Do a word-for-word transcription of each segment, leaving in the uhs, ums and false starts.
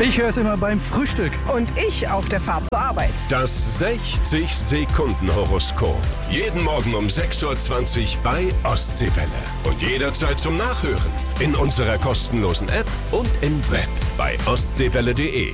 Ich höre es immer beim Frühstück. Und ich auf der Fahrt zur Arbeit. Das sechzig Sekunden Horoskop. Jeden Morgen um sechs Uhr zwanzig bei Ostseewelle. Und jederzeit zum Nachhören. In unserer kostenlosen App und im Web bei ostseewelle punkt de.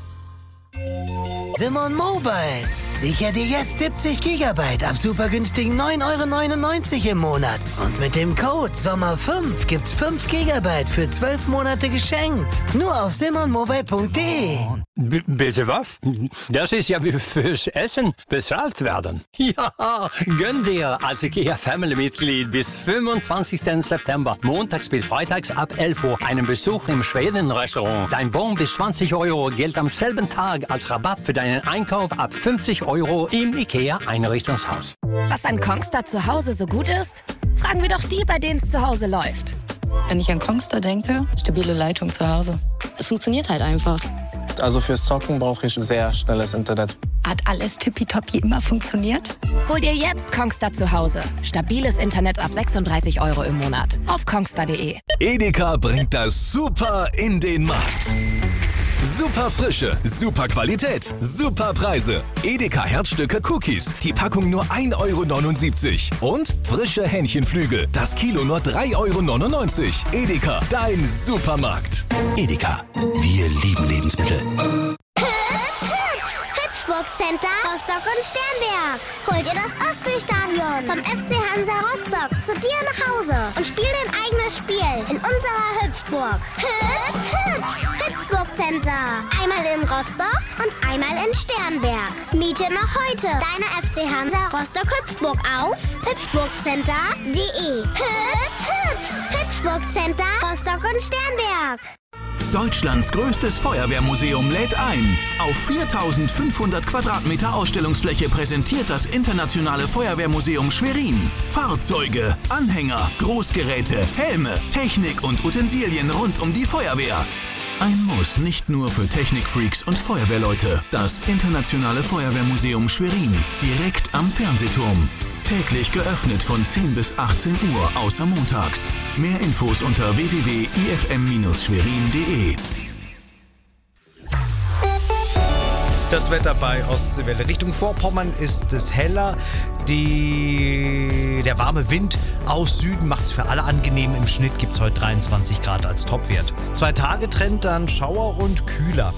Simon Mobile. Sicher dir jetzt siebzig Gigabyte ab super günstigen neun Euro neunundneunzig im Monat. Und mit dem Code Sommer fünf gibt's fünf Gigabyte für zwölf Monate geschenkt. Nur auf simon mobile punkt de. B- bitte was? Das ist ja wie fürs Essen bezahlt werden. Ja, gönn dir als IKEA-Family-Mitglied bis fünfundzwanzigsten September, montags bis freitags ab elf Uhr, einen Besuch im Schweden-Restaurant. Dein Bon bis zwanzig Euro gilt am selben Tag als Rabatt für deinen Einkauf ab fünfzig Euro im IKEA-Einrichtungshaus. Was an Kongstar zu Hause so gut ist? Fragen wir doch die, bei denen es zu Hause läuft. Wenn ich an Kongstar denke, stabile Leitung zu Hause. Es funktioniert halt einfach. Also fürs Zocken brauche ich sehr schnelles Internet. Hat alles tippitoppi immer funktioniert? Hol dir jetzt Kongstar zu Hause. Stabiles Internet ab sechsunddreißig Euro im Monat. Auf kongstar punkt de. Edeka bringt das Super in den Markt. Super Frische, super Qualität, super Preise. Edeka Herzstücke Cookies, die Packung nur ein Euro neunundsiebzig. Und frische Hähnchenflügel, das Kilo nur drei Euro neunundneunzig. Edeka, dein Supermarkt. Edeka, wir lieben Lebensmittel. Center, Rostock und Sternberg. Hol dir das Ostseestadion vom F C Hansa Rostock zu dir nach Hause und spiel dein eigenes Spiel in unserer Hüpfburg. Hüpf, hüpf, Hüpfburg Center. Einmal in Rostock und einmal in Sternberg. Miete noch heute deine F C Hansa Rostock Hüpfburg auf hüpfburgcenter punkt de. Hüpf, hüpf, Hüpfburg Center, Rostock und Sternberg. Deutschlands größtes Feuerwehrmuseum lädt ein. Auf viertausendfünfhundert Quadratmeter Ausstellungsfläche präsentiert das Internationale Feuerwehrmuseum Schwerin Fahrzeuge, Anhänger, Großgeräte, Helme, Technik und Utensilien rund um die Feuerwehr. Ein Muss nicht nur für Technikfreaks und Feuerwehrleute. Das Internationale Feuerwehrmuseum Schwerin, direkt am Fernsehturm. Täglich geöffnet von zehn bis achtzehn Uhr, außer montags. Mehr Infos unter w w w punkt i f m schwerin punkt de. Das Wetter bei Ostseewelle. Richtung Vorpommern ist es heller. Die, der warme Wind aus Süden macht es für alle angenehm. Im Schnitt gibt es heute dreiundzwanzig Grad als Topwert. Zwei Tage Trend, dann Schauer und kühler.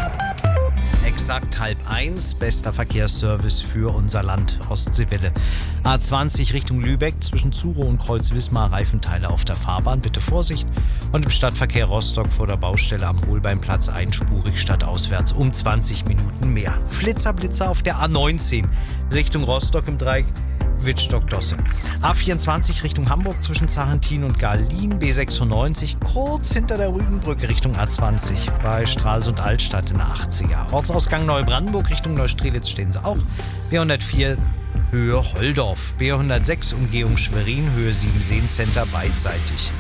Exakt halb eins, bester Verkehrsservice für unser Land, Ostseewelle. A zwanzig Richtung Lübeck, zwischen Zuro und Kreuz-Wismar, Reifenteile auf der Fahrbahn, bitte Vorsicht. Und im Stadtverkehr Rostock vor der Baustelle am Holbeinplatz einspurig stadtauswärts um zwanzig Minuten mehr. Flitzer, Blitzer auf der A neunzehn Richtung Rostock im Dreieck Wittstock-Dosse. A vierundzwanzig Richtung Hamburg zwischen Zarentin und Garlin, B sechsundneunzig kurz hinter der Rügenbrücke Richtung A zwanzig bei Stralsund Altstadt in der achtziger. Ortsausgang Neubrandenburg Richtung Neustrelitz stehen sie auch. B hundertvier Höhe Holdorf, B hundertsechs Umgehung Schwerin, Höhe Siebenseen Center beidseitig.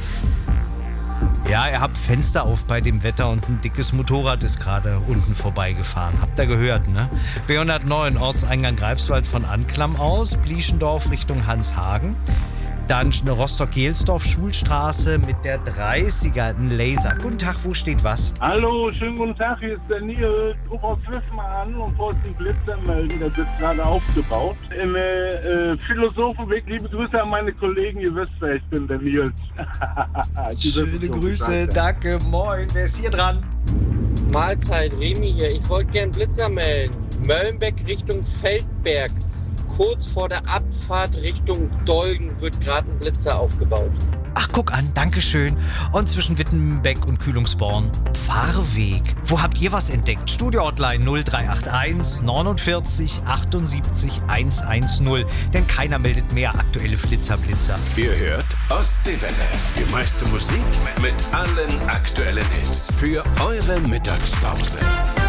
Ja, ihr habt Fenster auf bei dem Wetter und ein dickes Motorrad ist gerade unten vorbeigefahren. Habt ihr gehört, ne? B hundertneun Ortseingang Greifswald von Anklam aus, Blieschendorf Richtung Hanshagen. Dann Rostock-Gelsdorf, Schulstraße mit der dreißiger, ein Laser. Guten Tag, wo steht was? Hallo, schönen guten Tag, hier ist der Nils. Ich rufe aus Wismar an und wollte den Blitzer melden, der wird gerade aufgebaut. Im äh, Philosophenweg, liebe Grüße an meine Kollegen, ihr wisst, wer ich bin, der Nils. Schöne Grüße, danke, moin, wer ist hier dran? Mahlzeit, Remi hier, ich wollte gern Blitzer melden. Möllenbeck Richtung Feldberg. Kurz vor der Abfahrt Richtung Dolgen wird gerade ein Blitzer aufgebaut. Ach, guck an, Dankeschön. Und zwischen Wittenbeck und Kühlungsborn Fahrweg. Wo habt ihr was entdeckt? Studio-Hotline null drei acht eins neunundvierzig achtundsiebzig hundertzehn. Denn keiner meldet mehr aktuelle Flitzer-Blitzer. Ihr hört Ostseewelle. Die meiste Musik mit allen aktuellen Hits für eure Mittagspause.